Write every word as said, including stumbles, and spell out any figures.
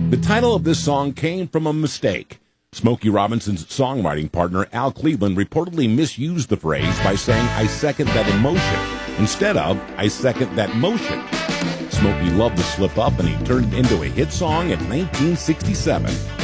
The title of this song came from a mistake. Smokey Robinson's songwriting partner, Al Cleveland, reportedly misused the phrase by saying, "I second that emotion," instead of, "I second that motion." Smokey loved to slip up, and he turned it into a hit song in nineteen sixty-seven.